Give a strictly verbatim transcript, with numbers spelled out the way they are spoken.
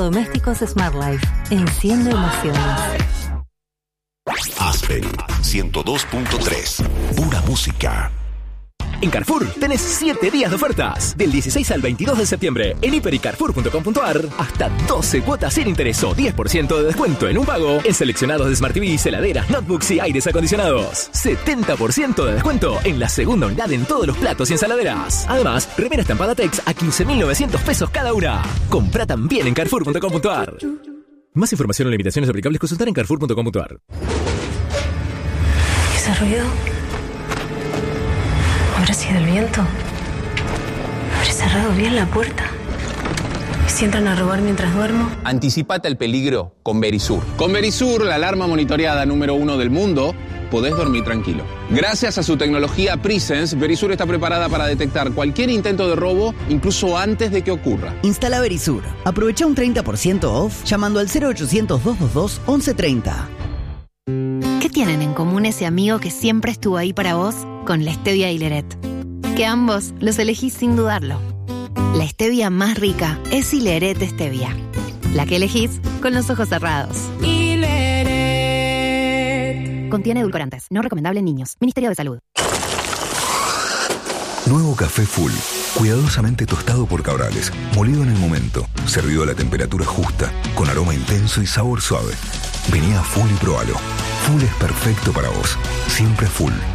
Domésticos Smart Life. Enciende emociones. Aspen ciento dos punto tres. Pura música. En Carrefour tenés siete días de ofertas. Del dieciséis al veintidós de septiembre en hiper y carrefour punto com punto a r hasta doce cuotas sin interés o diez por ciento de descuento en un pago en seleccionados de Smart T V, heladeras, notebooks y aires acondicionados. setenta por ciento de descuento en la segunda unidad en todos los platos y ensaladeras. Además, remera estampada Tex a quince mil novecientos pesos cada una. Comprá también en carrefour punto com punto a r. Más información o limitaciones aplicables consultar en carrefour punto com punto a r. ¿Ese ruido? ¿Habrá sido el viento? ¿Habré cerrado bien la puerta? ¿Y si entran a robar mientras duermo? Anticipate al peligro con Verisur. Con Verisur, la alarma monitoreada número uno del mundo, podés dormir tranquilo. Gracias a su tecnología Presence, Verisur está preparada para detectar cualquier intento de robo, incluso antes de que ocurra. Instala Verisur. Aprovecha un treinta por ciento off llamando al cero ochocientos, doscientos veintidós, once treinta. ¿Qué tienen en común ese amigo que siempre estuvo ahí para vos con la stevia y Hileret? Que ambos los elegís sin dudarlo. La stevia más rica es Hileret Stevia. La que elegís con los ojos cerrados. Hileret. Contiene edulcorantes. No recomendable en niños. Ministerio de Salud. Nuevo café Full. Cuidadosamente tostado por Cabrales. Molido en el momento. Servido a la temperatura justa. Con aroma intenso y sabor suave. Vení a Full y probalo. Full es perfecto para vos. Siempre Full.